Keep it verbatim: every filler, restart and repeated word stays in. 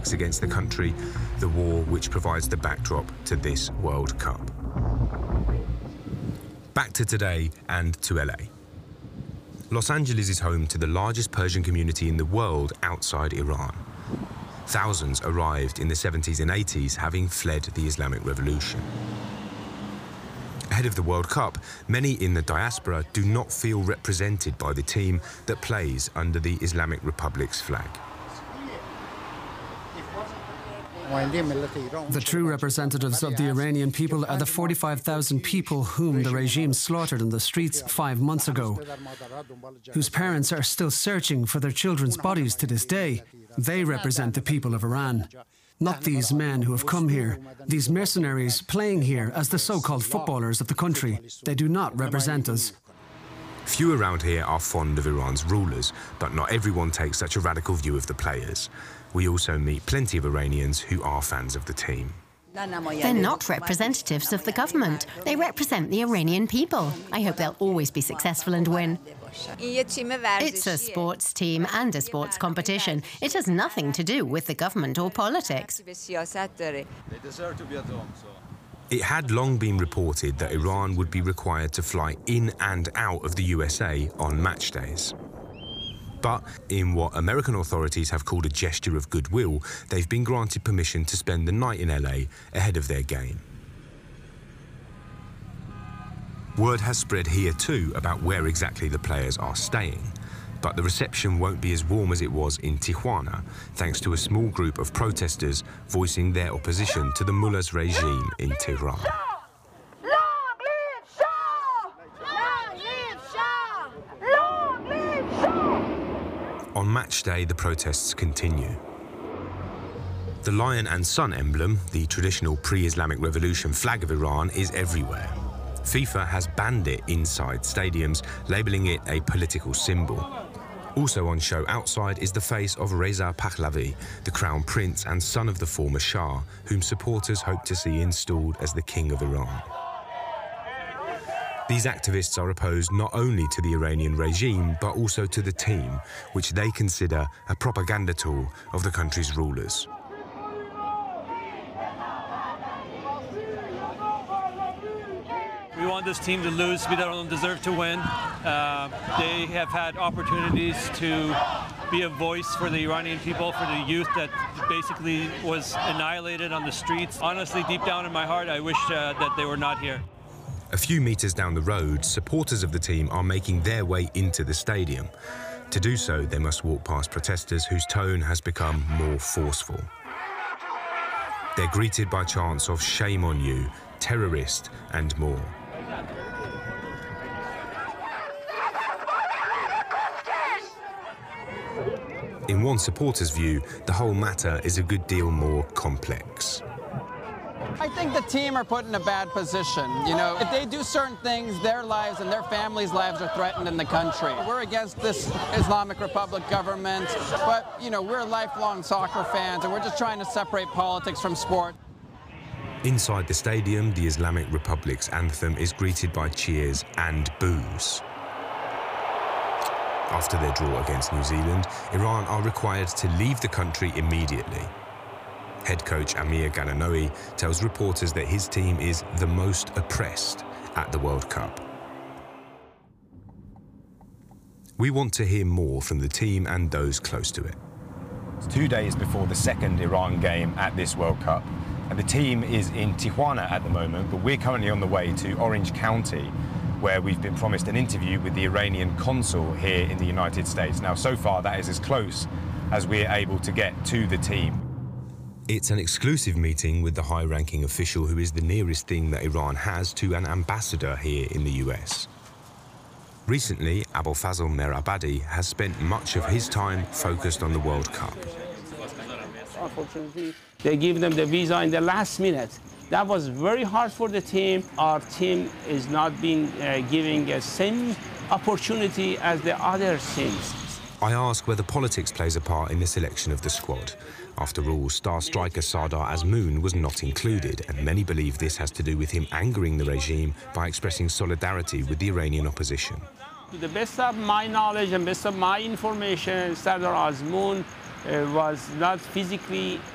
Republics against the country, the war which provides the backdrop to this World Cup. Back to today and to L A. Los Angeles is home to the largest Persian community in the world outside Iran. Thousands arrived in the seventies and eighties, having fled the Islamic Revolution. Ahead of the World Cup, many in the diaspora do not feel represented by the team that plays under the Islamic Republic's flag. The true representatives of the Iranian people are the forty-five thousand people whom the regime slaughtered in the streets five months ago, whose parents are still searching for their children's bodies to this day. They represent the people of Iran, not these men who have come here, these mercenaries playing here as the so-called footballers of the country. They do not represent us. Few around here are fond of Iran's rulers, but not everyone takes such a radical view of the players. We also meet plenty of Iranians who are fans of the team. They're not representatives of the government. They represent the Iranian people. I hope they'll always be successful and win. It's a sports team and a sports competition. It has nothing to do with the government or politics. It had long been reported that Iran would be required to fly in and out of the U S A on match days. But in what American authorities have called a gesture of goodwill, they've been granted permission to spend the night in L A ahead of their game. Word has spread here too about where exactly the players are staying, but the reception won't be as warm as it was in Tijuana, thanks to a small group of protesters voicing their opposition to the mullah's regime in Tehran. On match day, the protests continue. The lion and sun emblem, the traditional pre-Islamic Revolution flag of Iran, is everywhere. FIFA has banned it inside stadiums, labelling it a political symbol. Also on show outside is the face of Reza Pahlavi, the crown prince and son of the former Shah, whom supporters hope to see installed as the king of Iran. These activists are opposed not only to the Iranian regime, but also to the team, which they consider a propaganda tool of the country's rulers. We want this team to lose. We don't deserve to win. Uh, they have had opportunities to be a voice for the Iranian people, for the youth that basically was annihilated on the streets. Honestly, deep down in my heart, I wish uh, that they were not here. A few meters down the road, supporters of the team are making their way into the stadium. To do so, they must walk past protesters whose tone has become more forceful. They're greeted by chants of "Shame on you," "terrorist," and more. In one supporter's view, the whole matter is a good deal more complex. I think the team are put in a bad position. You know, if they do certain things, their lives and their families' lives are threatened in the country. We're against this Islamic Republic government, but, you know, we're lifelong soccer fans, and we're just trying to separate politics from sport. Inside the stadium, the Islamic Republic's anthem is greeted by cheers and boos. After their draw against New Zealand, Iran are required to leave the country immediately. Head coach Amir Galanoui tells reporters that his team is the most oppressed at the World Cup. We want to hear more from the team and those close to it. It's two days before the second Iran game at this World Cup, and the team is in Tijuana at the moment, but we're currently on the way to Orange County, where we've been promised an interview with the Iranian consul here in the United States. Now, so far, that is as close as we're able to get to the team. It's an exclusive meeting with the high-ranking official who is the nearest thing that Iran has to an ambassador here in the U S. Recently, Abolfazl Mehrabadi has spent much of his time focused on the World Cup. Unfortunately, they give them the visa in the last minute. That was very hard for the team. Our team is not being uh, giving the same opportunity as the other teams. I ask whether politics plays a part in the selection of the squad. After all, star striker Sardar Azmoun was not included, and many believe this has to do with him angering the regime by expressing solidarity with the Iranian opposition. To the best of my knowledge and best of my information, Sardar Azmoun uh, was not physically